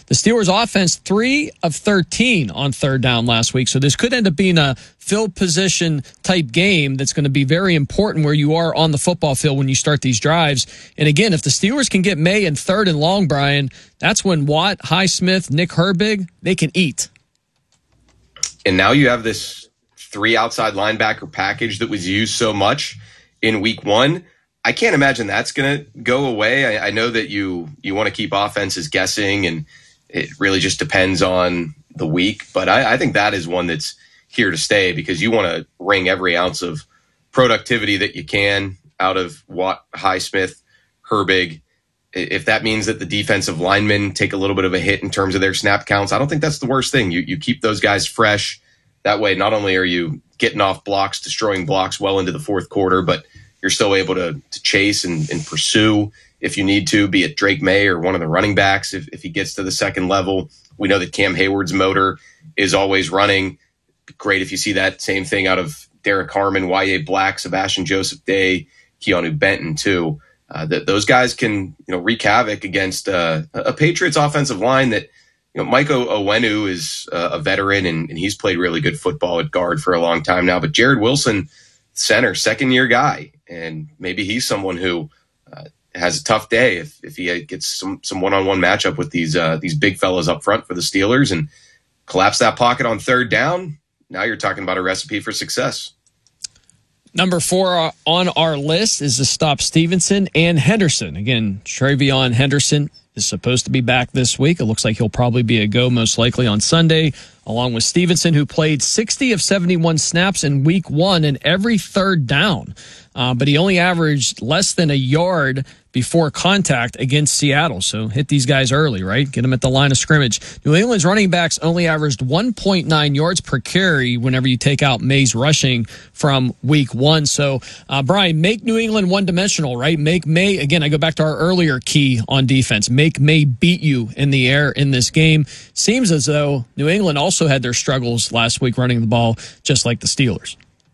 The Steelers offense 3 of 13 on third down last week. So this could end up being a field position type game that's going to be very important where you are on the football field when you start these drives. And again, if the Steelers can get May in third and long, Brian, that's when Watt, Highsmith, Nick Herbig, they can eat. And now you have this 3 outside linebacker package that was used so much in week 1. I can't imagine that's going to go away. I know that you want to keep offenses guessing, and it really just depends on the week. But I think that is one that's here to stay because you want to wring every ounce of productivity that you can out of Watt, Highsmith, Herbig. If that means that the defensive linemen take a little bit of a hit in terms of their snap counts, I don't think that's the worst thing. You keep those guys fresh. That way, not only are you getting off blocks, destroying blocks well into the fourth quarter, but you're still able to chase and pursue if you need to, be it Drake May or one of the running backs if he gets to the second level. We know that Cam Hayward's motor is always running. Great if you see that same thing out of Derek Harmon, Y.A. Black, Sebastian Joseph Day, Keanu Benton too. Those guys can wreak havoc against a Patriots offensive line that Mike Owenu is a veteran and he's played really good football at guard for a long time now. But Jared Wilson, center, second-year guy, and maybe he's someone who has a tough day if he gets some one-on-one matchup with these big fellas up front for the Steelers and collapse that pocket on third down. Now you're talking about a recipe for success. Number 4 on our list is to stop Stevenson and Henderson. Again, Travion Henderson is supposed to be back this week. It looks like he'll probably be a go most likely on Sunday, along with Stevenson, who played 60 of 71 snaps in week 1 in every third down. But he only averaged less than a yard before contact against Seattle. So hit these guys early, right? Get them at the line of scrimmage. New England's running backs only averaged 1.9 yards per carry whenever you take out May's rushing from week 1. So, Brian, make New England one-dimensional, right? Make May, again, I go back to our earlier key on defense, make May beat you in the air in this game. Seems as though New England also had their struggles last week running the ball, just like the Steelers.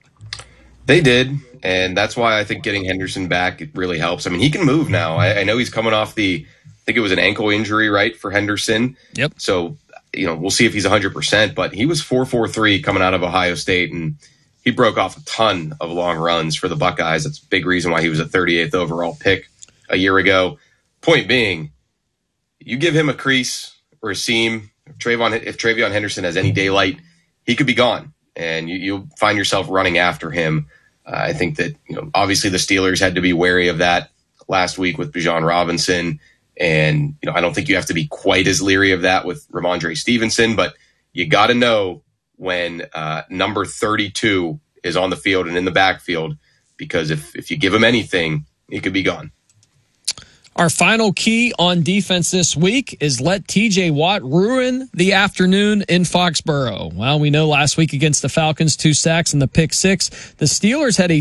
They did. And that's why I think getting Henderson back really helps. I mean, he can move now. I know he's coming off I think it was an ankle injury, right, for Henderson. Yep. So, we'll see if he's 100%. But he was 4.43 coming out of Ohio State, and he broke off a ton of long runs for the Buckeyes. That's a big reason why he was a 38th overall pick a year ago. Point being, you give him a crease or a seam, if Travion Henderson has any daylight, he could be gone. And you'll find yourself running after him. I think that, obviously the Steelers had to be wary of that last week with Bijan Robinson. And, I don't think you have to be quite as leery of that with Ramondre Stevenson, but you got to know when number 32 is on the field and in the backfield, because if you give him anything, he could be gone. Our final key on defense this week is let TJ Watt ruin the afternoon in Foxborough. Well, we know last week against the Falcons, 2 sacks and the pick 6. The Steelers had a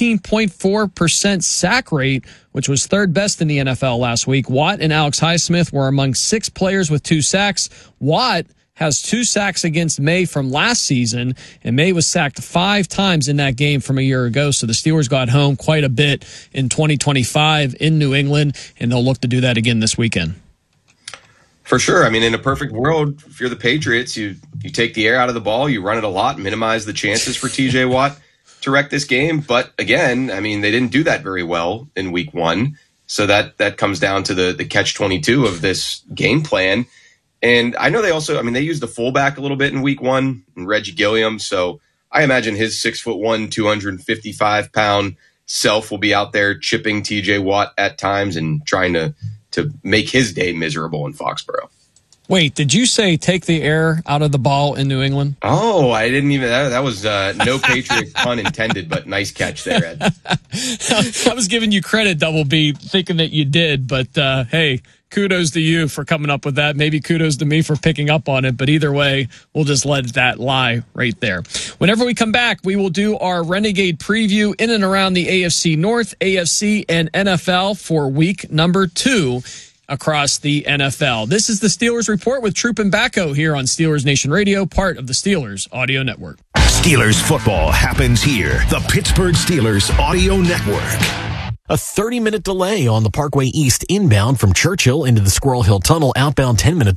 15.4% sack rate, which was third best in the NFL last week. Watt and Alex Highsmith were among 6 players with 2 sacks. Watt has 2 sacks against May from last season, and May was sacked 5 times in that game from a year ago. So the Steelers got home quite a bit in 2025 in New England, and they'll look to do that again this weekend. For sure. I mean, in a perfect world, if you're the Patriots, you take the air out of the ball, you run it a lot, minimize the chances for TJ Watt to wreck this game. But again, I mean, they didn't do that very well in week 1. So that comes down to the catch-22 of this game plan. And I know they used the fullback a little bit in week 1, Reggie Gilliam. So I imagine his 6'1", 255-pound self will be out there chipping TJ Watt at times and trying to make his day miserable in Foxborough. Wait, did you say take the air out of the ball in New England? Oh, I didn't even. That was no Patriot pun intended, but nice catch there, Ed. I was giving you credit, Double B, thinking that you did, but hey, kudos to you for coming up with that. Maybe kudos to me for picking up on it, but either way, we'll just let that lie right there. Whenever we come back, we will do our Renegade preview in and around the AFC North, AFC, and NFL for week number 2 across the NFL. This is the Steelers Report with Troop and Bacco here on Steelers Nation Radio, part of the Steelers Audio Network. Steelers football happens here. The Pittsburgh Steelers Audio Network. A 30-minute delay on the Parkway East inbound from Churchill into the Squirrel Hill Tunnel, outbound 10-minute